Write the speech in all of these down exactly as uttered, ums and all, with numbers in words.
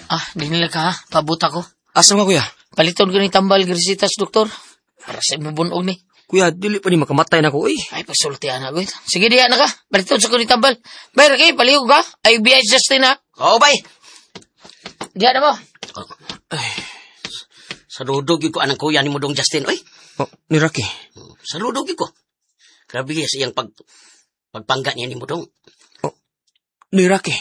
Ah, di nila ka ha. Pabot ako. Asa nga kuya? Paliton ko ni tambal grisitas, doktor. Para sa imo bunog ni. Kuya, dili pa ni makamatay na ko eh. Ay, pasultihan ako. Sige, diyan na ka. Paliton sa ko ni tambal. Bayra kay, palihog ka. Ay, B I Justin ha. Oo, bay. Diyan na mo. Ay, sa ludog ko anang kuya ni mo dong Justin, oy. Oh, ni Rocky. Sa ludog ko. Grabe sa iyang pag pagpangga niya ni mo dong. Oh, ni Rocky.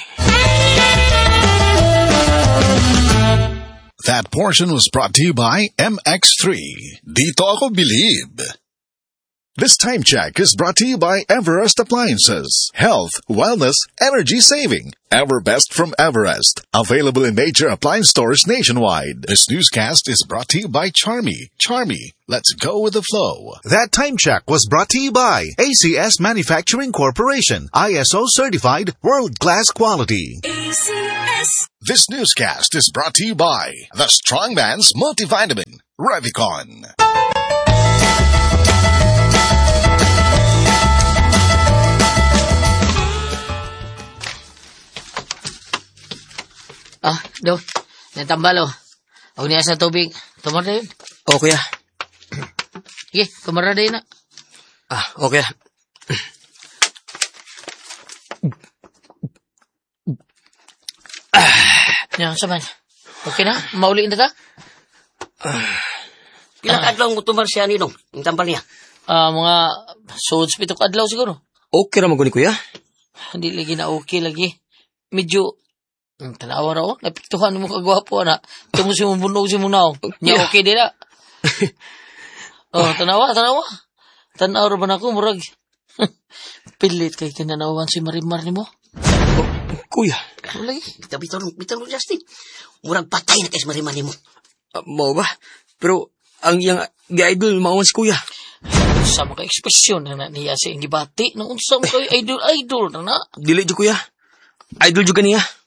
That portion was brought to you by M X three. Dito ako believe. This time check is brought to you by Everest Appliances. Health, wellness, energy saving. Everbest from Everest. Available in major appliance stores nationwide. This newscast is brought to you by Charmy. Charmy, let's go with the flow. That time check was brought to you by A C S Manufacturing Corporation. I S O certified world-class quality. A C S. This newscast is brought to you by the Strongman's Multivitamin, Revicon. Ah, do. Yan tambal oh. Ako niya sa tubig. Tumar na yun. Oh, kuya. Sige, tumar na yun na. Ah, okay. Yan, saman. Okay na? Mauliin na ta? Pila ka adlaw mo tumar siya ni dong, yung tambal niya. Ah, mga suds pitok adlaw siguro. Okay raman ko ni kuya. Hindi lagi na okay lagi. Medyo, hmm, tanawa raw. Napiktuhan mo kagwapo na. Tungo si mong bunog si mong naong. Nya Yeah. okay din na. Oh, tanawa, tanawa. Tanawa ba na ako, murag. Pilit kay kinanawan si Marimar ni mo. Kuya. Ano lagi? Bitaw-bitaw dong, bitaw dong Justin. Murag patay na kay marimani mo. Uh, mau ba? Pero, ang yang ga-idol, maawan si kuya. Sa mga ekspresyon na niya sa ingibati. Nung unsa mo kayo idol-idol na na. Dili dyan kuya. Idol juga niya.